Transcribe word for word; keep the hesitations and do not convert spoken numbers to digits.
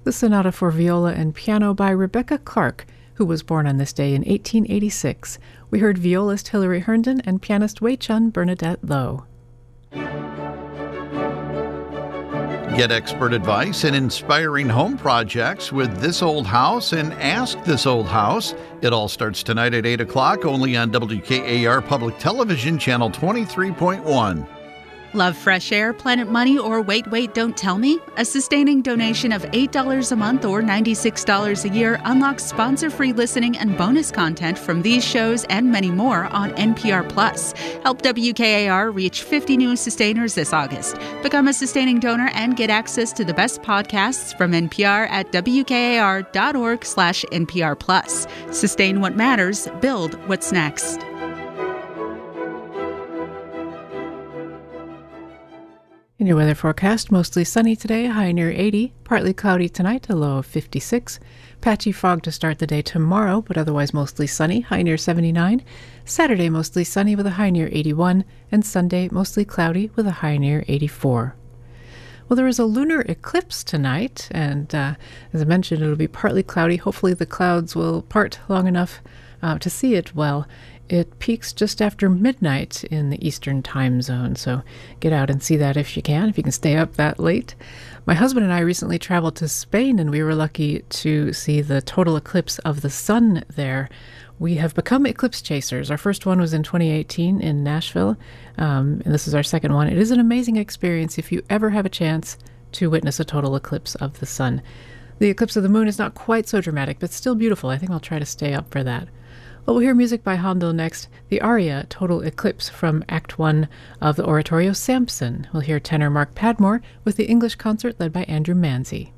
the Sonata for Viola and Piano by Rebecca Clark, who was born on this day in eighteen eighty-six. We heard violist Hilary Herndon and pianist Wei Chun Bernadette Lowe. Get expert advice and inspiring home projects with This Old House and Ask This Old House. It all starts tonight at eight o'clock, only on W K A R Public Television, Channel twenty-three point one. Love fresh air, Planet Money, or Wait, Wait, Don't Tell Me? A sustaining donation of eight dollars a month or ninety-six dollars a year unlocks sponsor-free listening and bonus content from these shows and many more on N P R Plus. Help W K A R reach fifty new sustainers this August. Become a sustaining donor and get access to the best podcasts from N P R at W K A R dot org slash N P R Plus. Sustain what matters, build what's next. In your weather forecast, mostly sunny today, high near eighty, partly cloudy tonight, a low of fifty-six. Patchy fog to start the day tomorrow, but otherwise mostly sunny, high near seventy-nine. Saturday mostly sunny with a high near eighty-one, and Sunday mostly cloudy with a high near eighty-four. Well, there is a lunar eclipse tonight, and uh, as I mentioned, it'll be partly cloudy. Hopefully the clouds will part long enough uh, to see it well. It peaks just after midnight in the Eastern time zone, so get out and see that if you can, if you can stay up that late. My husband and I recently traveled to Spain, and we were lucky to see the total eclipse of the sun there. We have become eclipse chasers. Our first one was in twenty eighteen in Nashville, um, and this is our second one. It is an amazing experience if you ever have a chance to witness a total eclipse of the sun. The eclipse of the moon is not quite so dramatic, but still beautiful. I think I'll try to stay up for that. Well, we'll hear music by Handel next, the aria Total Eclipse from Act one of the oratorio Samson. We'll hear tenor Mark Padmore with the English concert led by Andrew Manzi.